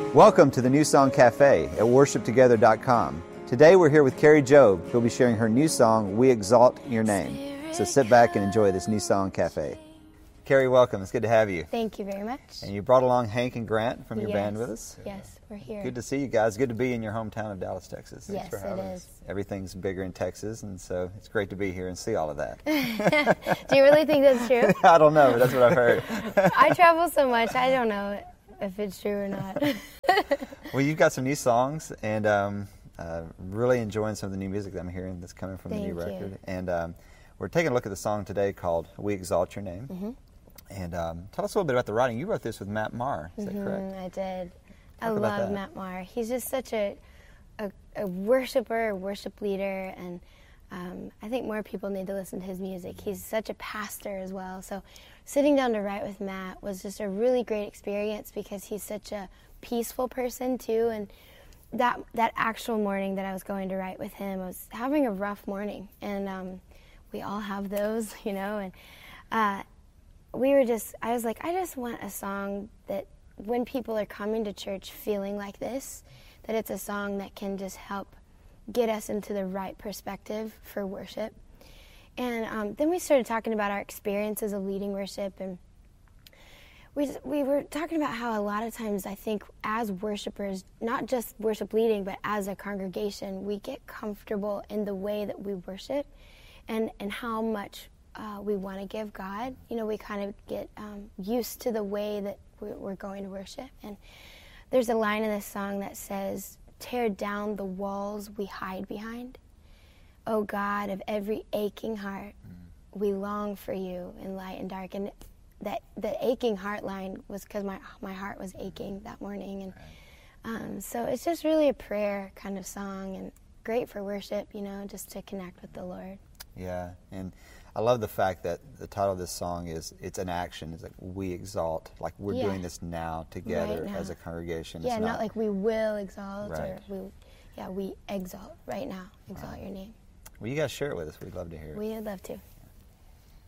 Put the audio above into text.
Welcome to the New Song Cafe at worshiptogether.com. Today we're here with Carrie Job, who'll be sharing her new song, We Exalt Your Name. So sit back and enjoy this New Song Cafe. Carrie, welcome. It's good to have you. Thank you very much. And you brought along Hank and Grant from your band with us. Yes, we're here. Good to see you guys. Good to be in your hometown of Dallas, Texas. Thanks for having it us. is. Everything's bigger in Texas, and so it's great to be here and see all of that. Do you really think that's true? I don't know, but that's what I've heard. I travel so much, I don't know if it's true or not. Well, you've got some new songs, and really enjoying some of the new music that I'm hearing that's coming from the new record. And we're taking a look at the song today called We Exalt Your Name. Mm-hmm. And tell us a little bit about the writing. You wrote this with Matt Maher, is that correct? I did. Talk I about love that. Matt Maher. He's just such a worshiper, a worship leader, and I think more people need to listen to his music. He's such a pastor as well. So sitting down to write with Matt was just a really great experience because he's such a peaceful person too. And that actual morning that I was going to write with him, I was having a rough morning, and we all have those, you know. And I was like, I just want a song that when people are coming to church feeling like this, that it's a song that can just help get us into the right perspective for worship. And then we started talking about our experiences of leading worship, and we were talking about how a lot of times I think as worshipers, not just worship leading, but as a congregation, we get comfortable in the way that we worship and how much we want to give God. You know, we kind of get used to the way that we're going to worship. And there's a line in this song that says, "Tear down the walls we hide behind. O God of every aching heart, we long for you in light and dark." And that the aching heart line was because my heart was aching that morning. And so it's just really a prayer kind of song and great for worship, you know, just to connect with the Lord. Yeah, and I love the fact that the title of this song it's an action. It's like we exalt, like we're doing this now together right now. As a congregation. Yeah, It's not like we will exalt Right. we exalt right now. Exalt your name. Well, you guys share it with us. We'd love to hear it. We'd love to.